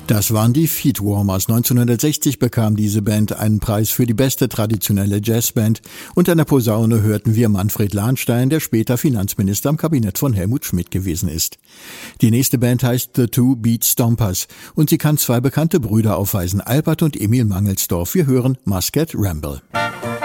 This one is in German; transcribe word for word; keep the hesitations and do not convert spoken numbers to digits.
Das waren die Feetwarmers. neunzehnhundertsechzig bekam diese Band einen Preis für die beste traditionelle Jazzband. Und an der Posaune hörten wir Manfred Lahnstein, der später Finanzminister im Kabinett von Helmut Schmidt gewesen ist. Die nächste Band heißt The Two Beat Stompers und sie kann zwei bekannte Brüder aufweisen, Albert und Emil Mangelsdorf. Wir hören Muscat Ramble.